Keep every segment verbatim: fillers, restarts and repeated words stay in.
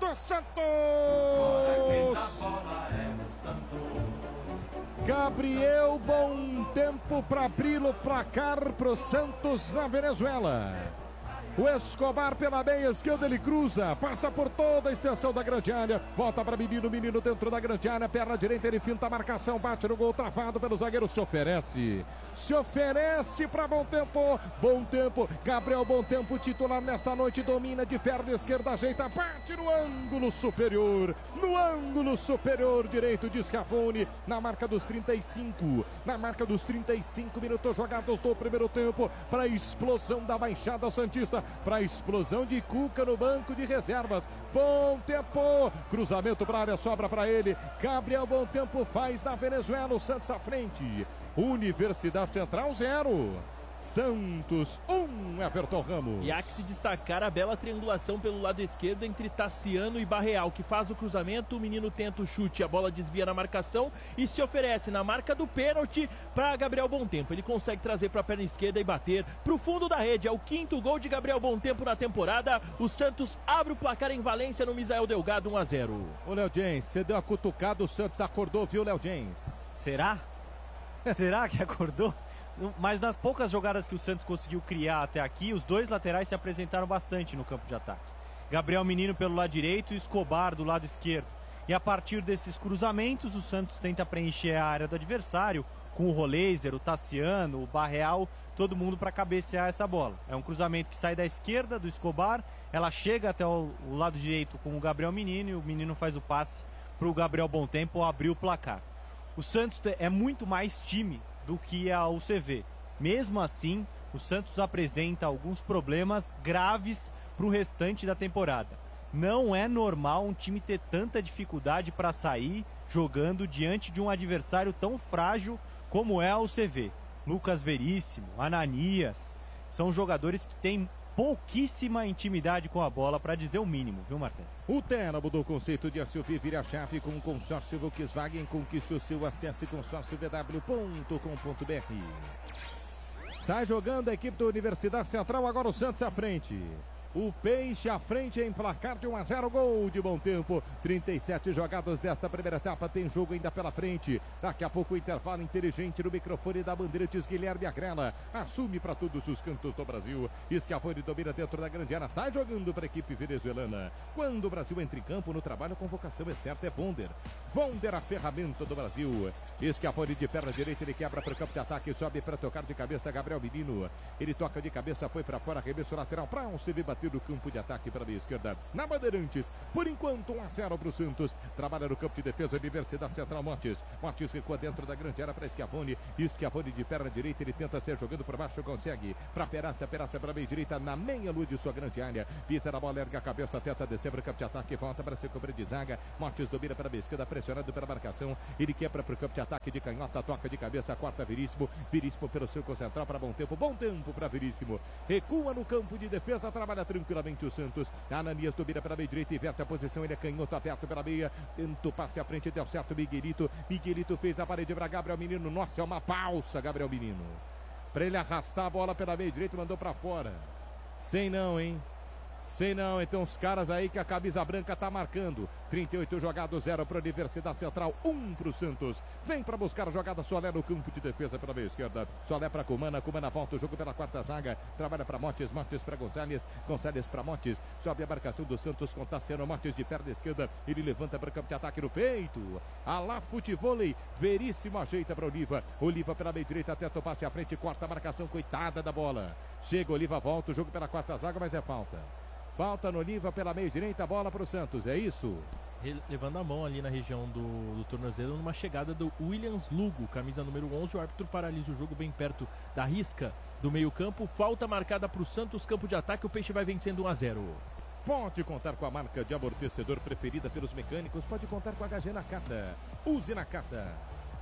pro Santos! Gabriel Bom Tempo para abrir o placar pro Santos na Venezuela. O Escobar pela meia esquerda, ele cruza, passa por toda a extensão da grande área, volta para Menino, Menino dentro da grande área, perna direita, ele finta a marcação, bate no gol, travado pelo zagueiro, se oferece, se oferece para Bom Tempo, Bom Tempo, Gabriel Bom Tempo, titular nesta noite, domina de perna esquerda, ajeita, bate no ângulo superior, no ângulo superior direito de Schiavone, na marca dos trinta e cinco, na marca dos trinta e cinco minutos jogados do primeiro tempo, para a explosão da Baixada Santista, para a explosão de Cuca no banco de reservas. Bom Tempo, cruzamento para a área, sobra para ele, Gabriel Bom Tempo faz na Venezuela, o Santos à frente, Universidade Central zero, Santos um, Everton Ramos. E há que se destacar a bela triangulação pelo lado esquerdo entre Tassiano e Barreal, que faz o cruzamento, o menino tenta o chute, a bola desvia na marcação e se oferece na marca do pênalti para Gabriel Bom Tempo. Ele consegue trazer para a perna esquerda e bater para o fundo da rede. É o quinto gol de Gabriel Bom Tempo na temporada. O Santos abre o placar em Valência no Misael Delgado, um a zero. Ô Léo James, você deu a cutucada, o Santos acordou, viu, Léo James? Será? Será que acordou? Mas nas poucas jogadas que o Santos conseguiu criar até aqui, os dois laterais se apresentaram bastante no campo de ataque. Gabriel Menino pelo lado direito e Escobar do lado esquerdo. E a partir desses cruzamentos, o Santos tenta preencher a área do adversário com o Roleiser, o Tassiano, o Barreal, todo mundo para cabecear essa bola. É um cruzamento que sai da esquerda do Escobar, ela chega até o, o lado direito com o Gabriel Menino e o Menino faz o passe para o Gabriel Bom Tempo abrir o placar. O Santos é muito mais time do que a U C V. Mesmo assim, o Santos apresenta alguns problemas graves para o restante da temporada. Não é normal um time ter tanta dificuldade para sair jogando diante de um adversário tão frágil como é a U C V. Lucas Veríssimo, Ananias, são jogadores que têm pouquíssima intimidade com a bola, para dizer o mínimo, viu, Martins? O Terra mudou o conceito de S U V, vira a chave com o consórcio Volkswagen, conquiste o seu, acesse consórcio v w ponto com ponto b r. Sai jogando a equipe da Universidade Central, agora o Santos à frente. O Peixe à frente em placar de um a zero, gol de Bom Tempo. trinta e sete jogadas desta primeira etapa, tem jogo ainda pela frente. Daqui a pouco o intervalo inteligente no microfone da Bandeirantes, Guilherme Agrela. Assume para todos os cantos do Brasil. Schiavone domina dentro da grande área, sai jogando para a equipe venezuelana. Quando o Brasil entra em campo no trabalho, a convocação é certa, é Vonder. Vonder, a ferramenta do Brasil. Schiavone de perna direita, ele quebra para o campo de ataque, sobe para tocar de cabeça, Gabriel Menino. Ele toca de cabeça, foi para fora, arremesso lateral para um C V bater do campo de ataque para a esquerda. Na Bandeirantes, por enquanto um a zero para o Santos. Trabalha no campo de defesa, Universidade Central, Montes. Montes recua dentro da grande área para Schiavone. Schiavone de perna direita, ele tenta ser jogando por baixo, consegue. Para Peraça, Peraça para a meia direita, na meia lua de sua grande área. Pisa na bola, erga a cabeça, tenta descer para o campo de ataque, volta para se cobrir de zaga. Montes domina para a esquerda, pressionado pela marcação. Ele quebra para o campo de ataque de canhota, toca de cabeça, corta Veríssimo. Veríssimo pelo círculo central para Bom Tempo. Bom Tempo para Veríssimo. Recua no campo de defesa, trabalha tranquilamente o Santos. Ananias domina pela meia direita, inverte a posição, ele é canhoto aberto pela meia, tenta o passe à frente, deu certo Miguelito. Miguelito fez a parede para Gabriel Menino. Nossa, é uma pausa, Gabriel Menino, para ele arrastar a bola pela meia direita, mandou para fora. Sei não, hein? Sei não, então os caras aí que a camisa branca tá marcando. trinta e oito jogados, zero para a Universidade Central, um para o Santos. Vem para buscar a jogada Solé no campo de defesa pela meia esquerda. Solé para Cumana, Cumana volta o jogo pela quarta zaga. Trabalha para Montes, Montes para Gonçalves, Gonçalves para Montes. Sobe a marcação do Santos com Tassiano, Montes de perna esquerda. Ele levanta para o campo de ataque no peito. Alá futevôlei, Veríssimo ajeita para Oliva. Oliva pela meia direita, tenta o passe à frente, corta a marcação, coitada da bola. Chega, Oliva volta o jogo pela quarta zaga, mas é falta. Falta no Oliva pela meia direita, bola para o Santos, é isso? Levando a mão ali na região do, do tornozelo, numa chegada do Williams Lugo, camisa número onze, o árbitro paralisa o jogo bem perto da risca do meio campo, falta marcada para o Santos, campo de ataque, o Peixe vai vencendo um a zero. Pode contar com a marca de amortecedor preferida pelos mecânicos, pode contar com a H G Nakata. Use Nakata.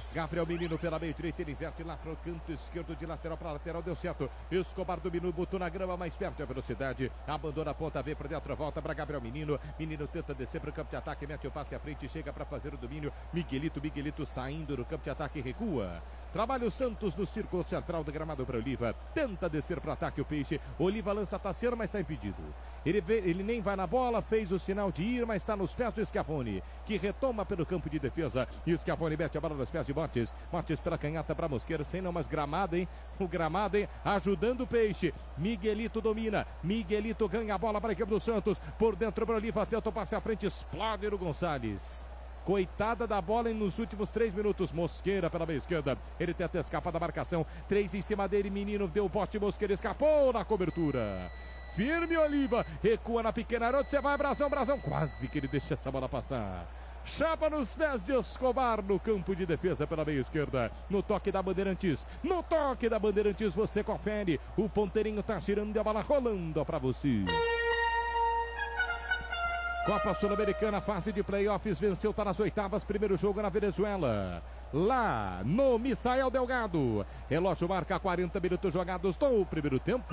Gabriel Menino pela meia direita, ele inverte lá para o canto esquerdo, de lateral para lateral, deu certo. Escobar do Menino, botou na grama, mais perto a velocidade. Abandona a ponta, vem para dentro, volta para Gabriel Menino. Menino tenta descer para o campo de ataque, mete o passe à frente, chega para fazer o domínio. Miguelito, Miguelito saindo do campo de ataque, recua. Trabalha o Santos no círculo central do gramado para Oliva. Tenta descer para o ataque o Peixe. Oliva lança Tassiano, mas está impedido. Ele, vê, ele nem vai na bola, fez o sinal de ir, mas está nos pés do Schiavoni, que retoma pelo campo de defesa. E o Schiavoni mete a bola nos pés de Motes. Motes pela canhota para Mosqueiro, sem não, mas gramado, hein? O gramado, hein? Ajudando o Peixe. Miguelito domina. Miguelito ganha a bola para a equipe do Santos. Por dentro para Oliva, tenta o passe à frente, explode no Gonçalves. Coitada da bola nos últimos três minutos. Mosqueira pela meia esquerda. Ele tenta escapar da marcação. Três em cima dele. Menino deu o bote. Mosqueira escapou na cobertura. Firme Oliva. Recua na pequena área. Onde você vai, Brazão? Brazão. Quase que ele deixa essa bola passar. Chapa nos pés de Escobar no campo de defesa pela meia esquerda. No toque da Bandeirantes. No toque da Bandeirantes você confere. O ponteirinho tá girando e a bola rolando para você. Copa Sul-Americana, fase de playoffs, venceu, tá nas oitavas, primeiro jogo na Venezuela. Lá no Misael Delgado. Relógio marca quarenta minutos jogados do primeiro tempo.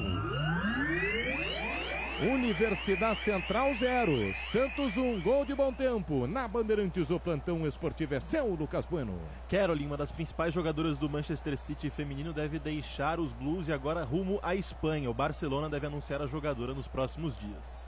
Universidade Central zero, Santos um, gol de bom tempo. Na Bandeirantes o plantão esportivo é seu, Lucas Bueno. Caroline, uma das principais jogadoras do Manchester City feminino, deve deixar os Blues e agora rumo à Espanha. O Barcelona deve anunciar a jogadora nos próximos dias.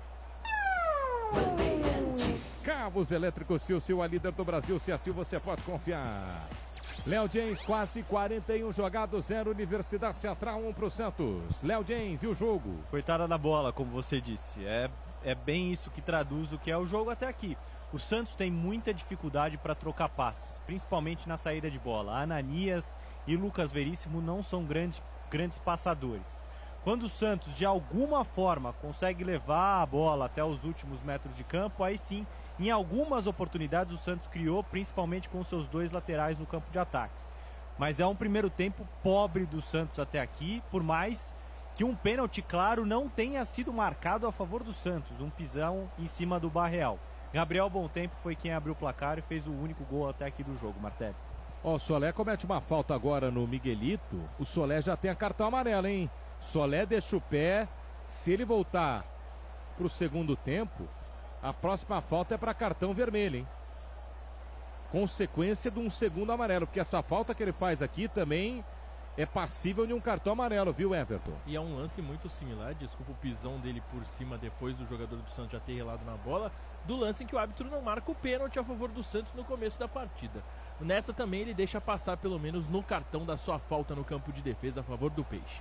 Cabos Elétricos Silsil, a líder do Brasil, se assim você pode confiar. Léo James, quase quarenta e um jogados, zero, Universidade Central, um para o Santos. Léo James, e o jogo? Coitada da bola, como você disse. É, é bem isso que traduz o que é o jogo até aqui. O Santos tem muita dificuldade para trocar passes, principalmente na saída de bola. Ananias e Lucas Veríssimo não são grandes, grandes passadores. Quando o Santos, de alguma forma, consegue levar a bola até os últimos metros de campo, aí sim, em algumas oportunidades o Santos criou, principalmente com seus dois laterais no campo de ataque. Mas é um primeiro tempo pobre do Santos até aqui, por mais que um pênalti claro não tenha sido marcado a favor do Santos, um pisão em cima do Barreal. Gabriel Bontempo foi quem abriu o placar e fez o único gol até aqui do jogo, Martelli. Ó, o Solé comete uma falta agora no Miguelito, o Solé já tem a cartão amarelo, hein? Solé deixa o pé, se ele voltar para o segundo tempo, a próxima falta é para cartão vermelho, hein? Consequência de um segundo amarelo, porque essa falta que ele faz aqui também é passível de um cartão amarelo, viu, Everton? E é um lance muito similar, desculpa o pisão dele por cima depois do jogador do Santos já ter relado na bola, do lance em que o árbitro não marca o pênalti a favor do Santos no começo da partida. Nessa também ele deixa passar pelo menos no cartão da sua falta no campo de defesa a favor do Peixe.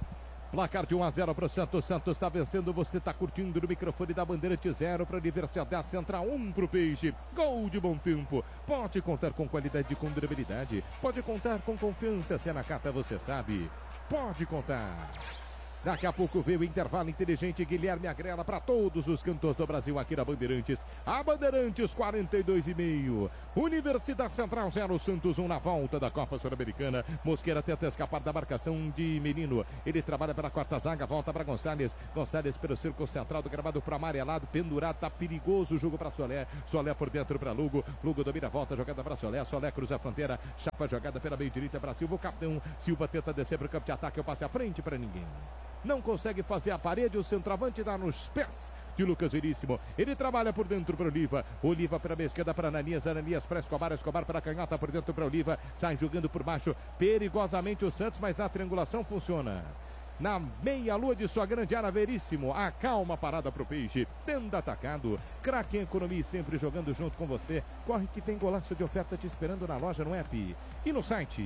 Placar de um a zero para o Santos. Santos está vencendo. Você está curtindo no microfone da Bandeirante. Zero para a Universidade Central. Um para o Peixe. Gol de bom tempo. Pode contar com qualidade e com durabilidade. Pode contar com confiança. Se é na carta, você sabe. Pode contar. Daqui a pouco veio o intervalo inteligente. Guilherme Agrela para todos os cantos do Brasil aqui na Bandeirantes. A Bandeirantes quarenta e dois e meio. Universidade Central zero, Santos um na volta da Copa Sul-Americana. Mosqueira tenta escapar da marcação de Menino. Ele trabalha pela quarta zaga, volta para Gonçalves. Gonçalves pelo círculo central do gramado para amarelado, pendurado, tá perigoso o jogo para Solé. Solé por dentro para Lugo. Lugo domina a volta, jogada para Solé. Solé cruza a fronteira, chapa jogada pela meia direita para Silva. O capitão Silva tenta descer para o campo de ataque, eu passe à frente para ninguém. Não consegue fazer a parede, o centroavante dá nos pés de Lucas Veríssimo. Ele trabalha por dentro para Oliva. Oliva para a esquerda para Ananias. Ananias para Escobar. Escobar para a canhota por dentro para Oliva. Sai jogando por baixo perigosamente o Santos, mas na triangulação funciona. Na meia-lua de sua grande área, Veríssimo. Acalma a parada para o Peixe. Tendo atacado. Craque em economia sempre jogando junto com você. Corre que tem golaço de oferta te esperando na loja, no app e no site.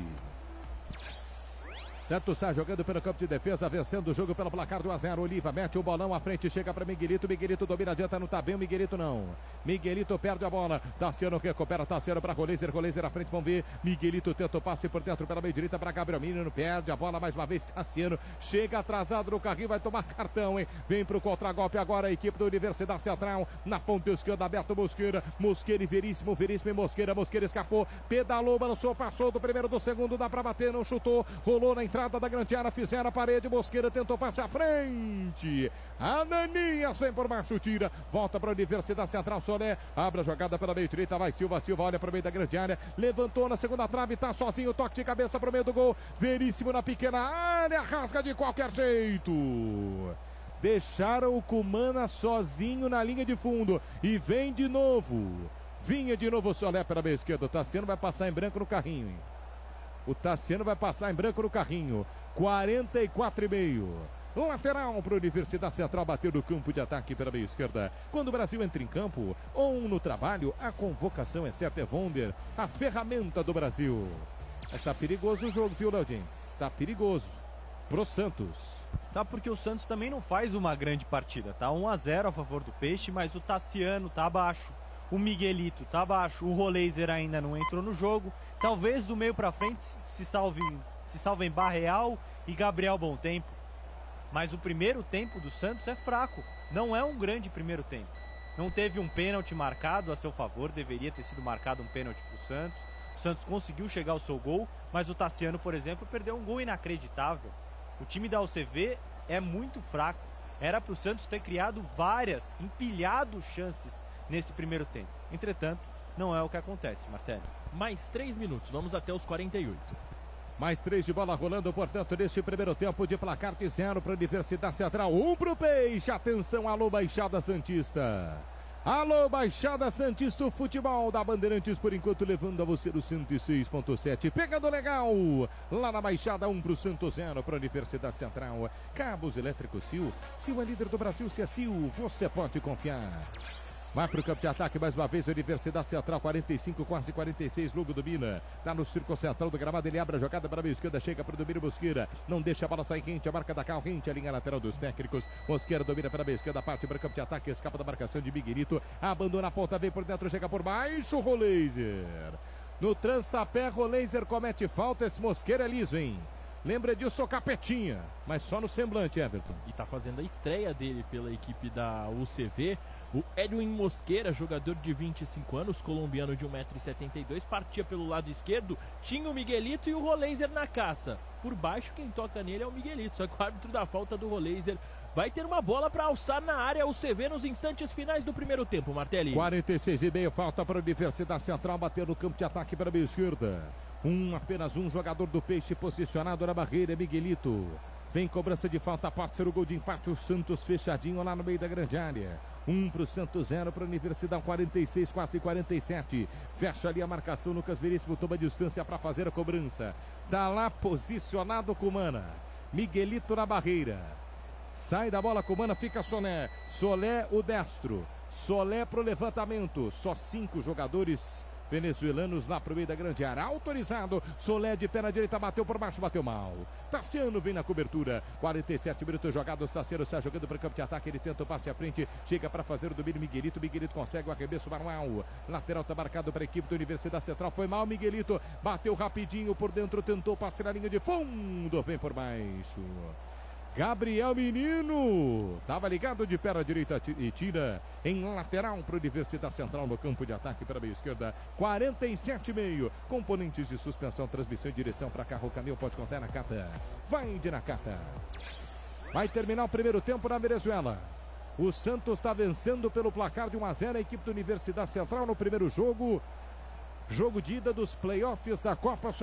Santos sai jogando pelo campo de defesa, vencendo o jogo pelo placar do um a zero. Oliva mete o bolão à frente, chega para Miguelito. Miguelito domina, adianta, não tá bem o Miguelito não. Miguelito perde a bola. Tassiano recupera, Tassiano para Roleiser. Roleiser à frente, vamos ver. Miguelito tenta o passe por dentro pela meia direita para Gabriel Menino. Perde a bola mais uma vez. Tassiano chega atrasado no carrinho, vai tomar cartão, hein? Vem pro contragolpe agora a equipe da Universidade Central. Na ponta esquerda, aberto Mosqueira. Mosqueira e Veríssimo, Veríssimo e Mosqueira. Mosqueira escapou, pedalou, balançou, passou do primeiro, do segundo. Dá para bater, não chutou, rolou na entrada. entrada da grande área, fizeram a parede, Mosqueira tentou passar à frente. Ananias vem por baixo, tira, volta para a Universidade Central, Solé, abre a jogada pela meio direita, vai Silva, Silva olha para o meio da grande área, levantou na segunda trave, tá sozinho, toque de cabeça para o meio do gol, Veríssimo na pequena área, rasga de qualquer jeito. Deixaram o Cumana sozinho na linha de fundo e vem de novo. Vinha de novo o Solé pela meia esquerda, o Tassiano vai passar em branco no carrinho, hein? O Tassiano vai passar em branco no carrinho. quarenta e quatro e meio. Lateral para a Universidade Central, bateu no campo de ataque pela meia esquerda. Quando o Brasil entra em campo ou no trabalho, a convocação é certa, é Wonder, a ferramenta do Brasil. Está perigoso o jogo, viu, Laudins? Está perigoso pro Santos. Tá, porque o Santos também não faz uma grande partida, tá? um a zero a favor do Peixe, mas o Tassiano tá abaixo. O Miguelito tá abaixo, o Roleiser ainda não entrou no jogo. Talvez do meio pra frente se salvem, se salvem Barreal e Gabriel Bom Tempo. Mas o primeiro tempo do Santos é fraco. Não é um grande primeiro tempo. Não teve um pênalti marcado a seu favor. Deveria ter sido marcado um pênalti pro Santos. O Santos conseguiu chegar ao seu gol, mas o Tassiano, por exemplo, perdeu um gol inacreditável. O time da U C V é muito fraco. Era pro Santos ter criado várias, empilhado chances nesse primeiro tempo. Entretanto, não é o que acontece, Martelli. Mais três minutos, vamos até os quarenta e oito. Mais três de bola rolando, portanto, nesse primeiro tempo de placar de zero para a Universidade Central, um para o Peixe. Atenção, alô, Baixada Santista. Alô, Baixada Santista, o futebol da Bandeirantes, por enquanto, levando a você do cento e seis ponto sete. Pegando legal, lá na Baixada, um para o Santos, zero para a Universidade Central. Cabos Elétricos Sil, Sil é líder do Brasil, se é Sil, você pode confiar. Vai para o campo de ataque mais uma vez, Universidade Central, quarenta e cinco, quase quarenta e seis, Lugo domina, tá no círculo central do gramado, ele abre a jogada para a meia esquerda, chega para o domínio Mosqueira, não deixa a bola sair quente, a marca da Cal, quente, a linha lateral dos técnicos, Mosqueira domina para a meia esquerda, parte para o campo de ataque, escapa da marcação de Miguelito, abandona a ponta, vem por dentro, chega por baixo, Roleiser, no trançapé, Roleiser comete falta, esse Mosqueira é liso, hein? Lembra disso, Capetinha, mas só no semblante, Everton. E tá fazendo a estreia dele pela equipe da U C V. O Edwin Mosqueira, jogador de vinte e cinco anos, colombiano de um metro e setenta e dois, partia pelo lado esquerdo, tinha o Miguelito e o Roleiser na caça. Por baixo, quem toca nele é o Miguelito, só que o árbitro dá falta do Roleiser. Vai ter uma bola para alçar na área o U C V nos instantes finais do primeiro tempo, Martelli. quarenta e seis e meio, falta para a Universidade Central, bater no campo de ataque para a meia esquerda. Um, apenas um jogador do Peixe posicionado na barreira, Miguelito. Vem cobrança de falta, pode ser o gol de empate, o Santos fechadinho lá no meio da grande área. Um para o Santos, zero para a Universidade, quarenta e seis, quase quarenta e sete. Fecha ali a marcação, Lucas Veríssimo toma distância para fazer a cobrança. Tá lá posicionado Cumana. Miguelito na barreira. Sai da bola, Cumana, fica Solé. Solé, o destro. Solé para o levantamento. Só cinco jogadores venezuelanos lá pro meio da grande área, autorizado, Solé de pé na direita, bateu por baixo, bateu mal, Tassiano vem na cobertura, quarenta e sete minutos jogados, Tassiano sai jogando para o campo de ataque, ele tenta o passe à frente, chega para fazer o domínio, Miguelito, Miguelito consegue o arremesso manual, lateral tá marcado para a equipe da Universidade Central, foi mal, Miguelito, bateu rapidinho por dentro, tentou passar na linha de fundo, vem por baixo. Gabriel Menino, estava ligado de pé à direita e tira em lateral para a Universidade Central no campo de ataque para a meia esquerda, quarenta e sete e meio, componentes de suspensão, transmissão e direção para carro, caminho, pode contar na Cata, vai de Nakata. Vai terminar o primeiro tempo na Venezuela. O Santos está vencendo pelo placar de um a zero a equipe da Universidade Central no primeiro jogo, jogo de ida dos playoffs da Copa